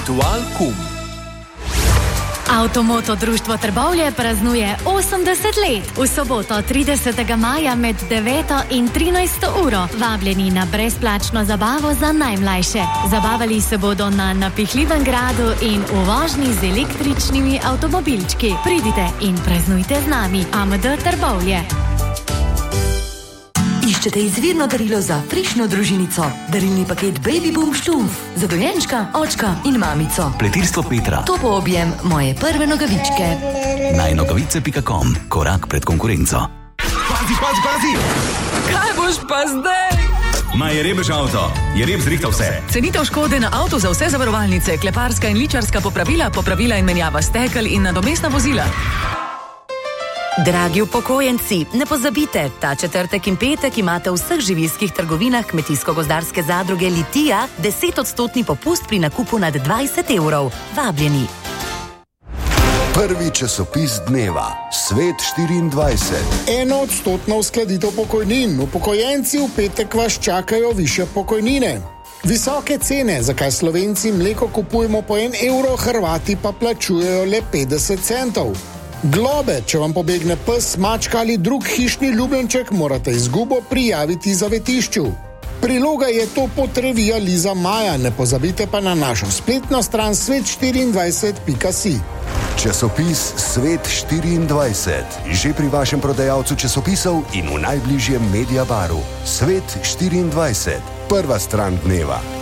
Dualcum. Avtomoto društvo Trbovlje praznuje 80 let. V soboto 30. maja med 9 in 13 uro vabljeni na brezplačno zabavo za najmlajše. Zabavali se bodo na napihljivem gradu in v vožnji z električnimi avtomobilčki. Pridite in praznujte z nami. AMD Trbovlje. Iščete izvirno darilo za frišno družinico? Darilni paket Baby Boom Štumf za dojenčka, očka in mamico. Pletilstvo Petra. To bo objem moje prve nogavičke. Najnogavice.com. Korak pred konkurenco. Pazi! Kaj boš pa zdaj? Ma je rebež avto, je reb zrihtal vse. Cenitev škode na avto za vse zavarovalnice, kleparska in ličarska popravila in menjava stekel in nadomestna vozila. Dragi upokojenci, ne pozabite, ta četrtek in petek imate v vseh živilskih trgovinah Kmetijsko-gozdarske zadruge Litija 10% popust pri nakupu nad 20 evrov. Vabljeni. Prvi časopis dneva, Svet 24. 1% uskladitev pokojnin. Upokojenci v petek vas čakajo višje pokojnine. Visoke cene, zakaj Slovenci mleko kupujemo po 1 evro, Hrvati pa plačujejo le 50 centov. Globe, če vam pobegne pes, mačka ali drug hišni ljubljenček, morate izgubo prijaviti zavetišču. Priloga je to potrevija Liza Maja, ne pozabite pa na našo spletno stran svet24.si. Časopis Svet 24. Že pri vašem prodajalcu časopisov in v najbližjem Mediabaru. Svet 24. Prva stran dneva.